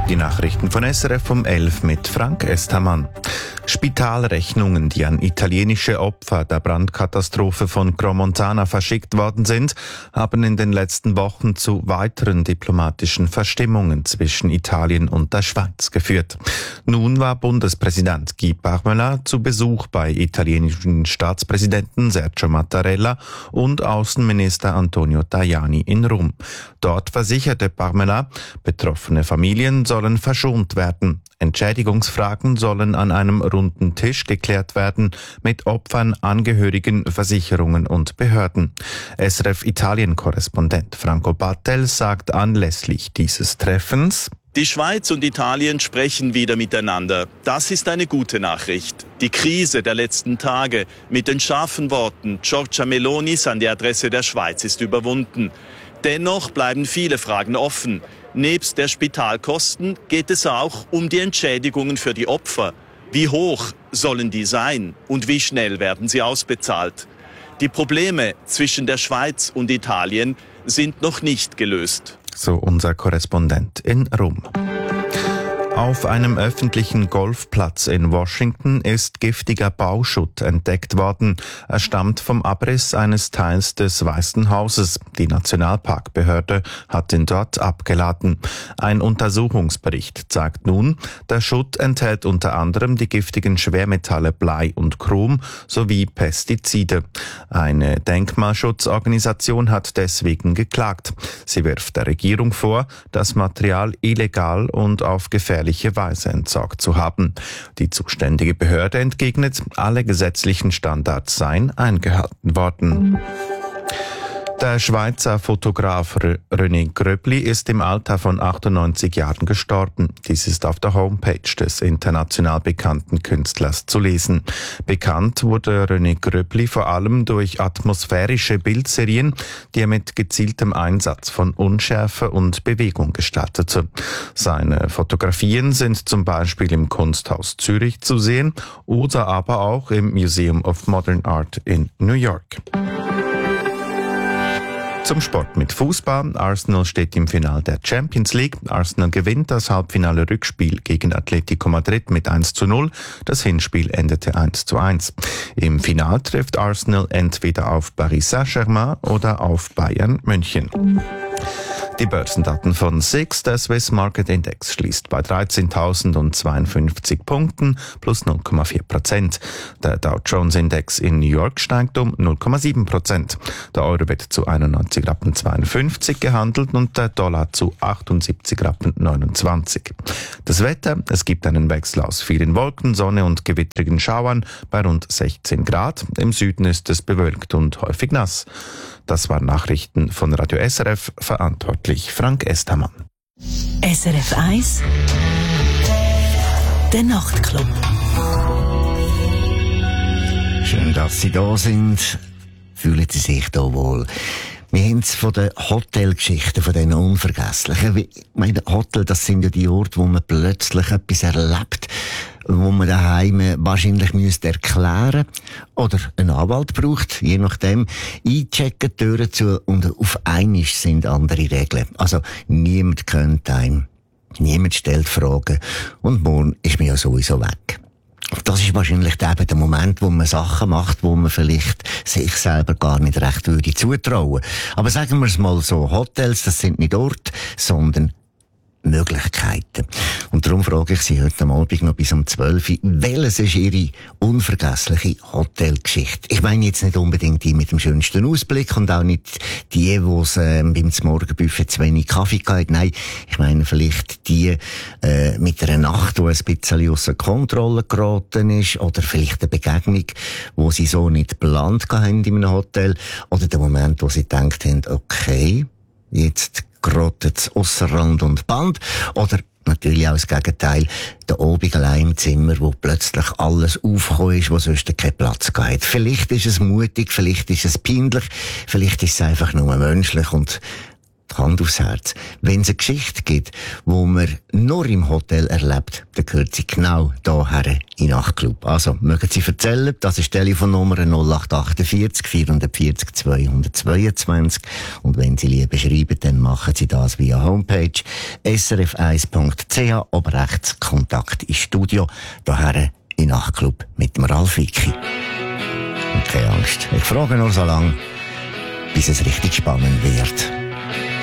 Die Nachrichten von SRF um 11 mit Frank Estermann. Spitalrechnungen, die an italienische Opfer der Brandkatastrophe von Crans-Montana verschickt worden sind, haben in den letzten Wochen zu weiteren diplomatischen Verstimmungen zwischen Italien und der Schweiz geführt. Nun war Bundespräsident Guy Parmelin zu Besuch bei italienischen Staatspräsidenten Sergio Mattarella und Außenminister Antonio Tajani in Rom. Dort versicherte Parmelin, betroffene Familien sollen verschont werden. Entschädigungsfragen sollen an einem runden Tisch geklärt werden mit Opfern, Angehörigen, Versicherungen und Behörden. SRF Italien-Korrespondent Franco Battel sagt anlässlich dieses Treffens: Die Schweiz und Italien sprechen wieder miteinander. Das ist eine gute Nachricht. Die Krise der letzten Tage mit den scharfen Worten Giorgia Melonis an die Adresse der Schweiz ist überwunden. Dennoch bleiben viele Fragen offen. Nebst der Spitalkosten geht es auch um die Entschädigungen für die Opfer. Wie hoch sollen die sein und wie schnell werden sie ausbezahlt? Die Probleme zwischen der Schweiz und Italien sind noch nicht gelöst. So unser Korrespondent in Rom. Auf einem öffentlichen Golfplatz in Washington ist giftiger Bauschutt entdeckt worden. Er stammt vom Abriss eines Teils des Weißen Hauses. Die Nationalparkbehörde hat ihn dort abgeladen. Ein Untersuchungsbericht zeigt nun, der Schutt enthält unter anderem die giftigen Schwermetalle Blei und Chrom sowie Pestizide. Eine Denkmalschutzorganisation hat deswegen geklagt. Sie wirft der Regierung vor, das Material illegal und auf gefährliche Weise entsorgt zu haben. Die zuständige Behörde entgegnet, alle gesetzlichen Standards seien eingehalten worden. Der Schweizer Fotograf René Gröbli ist im Alter von 98 Jahren gestorben. Dies ist auf der Homepage des international bekannten Künstlers zu lesen. Bekannt wurde René Gröbli vor allem durch atmosphärische Bildserien, die er mit gezieltem Einsatz von Unschärfe und Bewegung gestaltete. Seine Fotografien sind zum Beispiel im Kunsthaus Zürich zu sehen oder aber auch im Museum of Modern Art in New York. Zum Sport mit Fußball. Arsenal steht im Finale der Champions League. Arsenal gewinnt das Halbfinale-Rückspiel gegen Atletico Madrid mit 1:0. Das Hinspiel endete 1:1. Im Finale trifft Arsenal entweder auf Paris Saint-Germain oder auf Bayern München. Die Börsendaten von SIX, der Swiss Market Index, schließt bei 13.052 Punkten plus 0,4%. Der Dow Jones Index in New York steigt um 0,7%. Der Euro wird zu 91,52 Rappen gehandelt und der Dollar zu 78,29 Rappen. Das Wetter, es gibt einen Wechsel aus vielen Wolken, Sonne und gewittrigen Schauern bei rund 16 Grad. Im Süden ist es bewölkt und häufig nass. Das waren Nachrichten von Radio SRF, verantwortlich Frank Estermann. SRF 1 Der Nachtclub. Schön, dass Sie da sind. Fühlen Sie sich da wohl? Wir haben es von den Hotelgeschichten, von den unvergesslichen. Ich meine, Hotel, das sind ja die Orte, wo man plötzlich etwas erlebt, wo man daheim wahrscheinlich müsste erklären oder einen Anwalt braucht, je nachdem. Einchecken, Türen zu und auf einmal sind andere Regeln. Also niemand kennt einem, niemand stellt Fragen und morgen ist man ja sowieso weg. Das ist wahrscheinlich eben der Moment, wo man Sachen macht, wo man vielleicht sich selber gar nicht recht würde zutrauen. Aber sagen wir es mal so, Hotels, das sind nicht Orte, sondern Möglichkeiten. Und darum frage ich Sie heute Abend noch bis um 12 Uhr, welches ist Ihre unvergessliche Hotelgeschichte? Ich meine jetzt nicht unbedingt die mit dem schönsten Ausblick und auch nicht die, wo es beim Morgenbuffet zu wenig Kaffee gab. Nein, ich meine vielleicht die mit einer Nacht, die ein bisschen ausser Kontrolle geraten ist, oder vielleicht eine Begegnung, wo Sie so nicht geplant haben in einem Hotel, oder der Moment, wo Sie gedacht haben, okay, jetzt gerottet es ausser Rand und Band, oder natürlich auch das Gegenteil, der Abend allein im Zimmer, wo plötzlich alles aufgekommen ist, wo sonst keinen Platz gab. Vielleicht ist es mutig, vielleicht ist es peinlich, vielleicht ist es einfach nur menschlich und die Hand aufs Herz. Wenn es eine Geschichte gibt, die man nur im Hotel erlebt, dann gehört sie genau hierher in Nachtclub. Also, mögen Sie erzählen, das ist die Telefonnummer 0848 440 222. Und wenn Sie lieber schreiben, dann machen Sie das via Homepage srf1.ch, aber rechts Kontakt ins Studio, hierher in Nachtclub mit dem Ralf Wicki. Und keine Angst, ich frage nur so lange, bis es richtig spannend wird.